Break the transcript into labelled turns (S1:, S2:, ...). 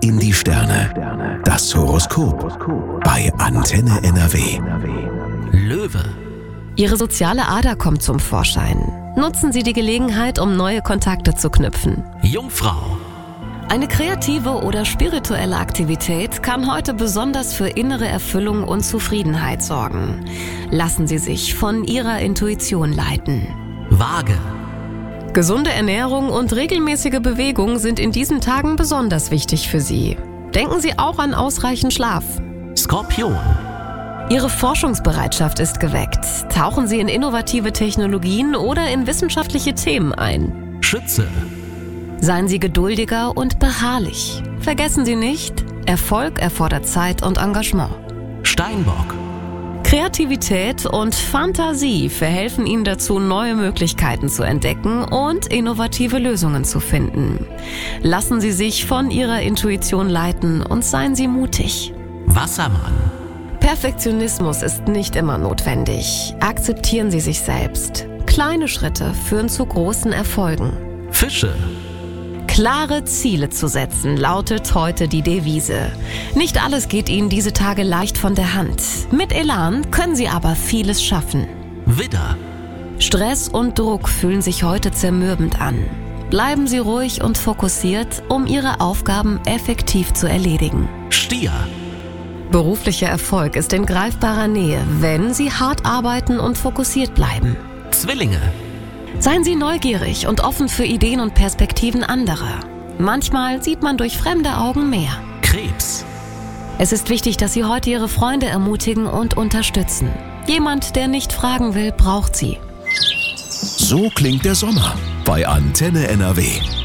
S1: in die Sterne. Das Horoskop bei Antenne NRW.
S2: Löwe.
S3: Ihre soziale Ader kommt zum Vorschein. Nutzen Sie die Gelegenheit, um neue Kontakte zu knüpfen.
S2: Jungfrau.
S3: Eine kreative oder spirituelle Aktivität kann heute besonders für innere Erfüllung und Zufriedenheit sorgen. Lassen Sie sich von Ihrer Intuition leiten.
S2: Waage.
S3: Gesunde Ernährung und regelmäßige Bewegung sind in diesen Tagen besonders wichtig für Sie. Denken Sie auch an ausreichend Schlaf.
S2: Skorpion.
S3: Ihre Forschungsbereitschaft ist geweckt. Tauchen Sie in innovative Technologien oder in wissenschaftliche Themen ein.
S2: Schütze.
S3: Seien Sie geduldiger und beharrlich. Vergessen Sie nicht, Erfolg erfordert Zeit und Engagement.
S2: Steinbock.
S3: Kreativität und Fantasie verhelfen Ihnen dazu, neue Möglichkeiten zu entdecken und innovative Lösungen zu finden. Lassen Sie sich von Ihrer Intuition leiten und seien Sie mutig.
S2: Wassermann.
S3: Perfektionismus ist nicht immer notwendig. Akzeptieren Sie sich selbst. Kleine Schritte führen zu großen Erfolgen.
S2: Fische.
S3: Klare Ziele zu setzen, lautet heute die Devise. Nicht alles geht Ihnen diese Tage leicht von der Hand. Mit Elan können Sie aber vieles schaffen.
S2: Widder.
S3: Stress und Druck fühlen sich heute zermürbend an. Bleiben Sie ruhig und fokussiert, um Ihre Aufgaben effektiv zu erledigen.
S2: Stier.
S3: Beruflicher Erfolg ist in greifbarer Nähe, wenn Sie hart arbeiten und fokussiert bleiben.
S2: Zwillinge.
S3: Seien Sie neugierig und offen für Ideen und Perspektiven anderer. Manchmal sieht man durch fremde Augen mehr.
S2: Krebs.
S3: Es ist wichtig, dass Sie heute Ihre Freunde ermutigen und unterstützen. Jemand, der nicht fragen will, braucht Sie.
S1: So klingt der Sommer bei Antenne NRW.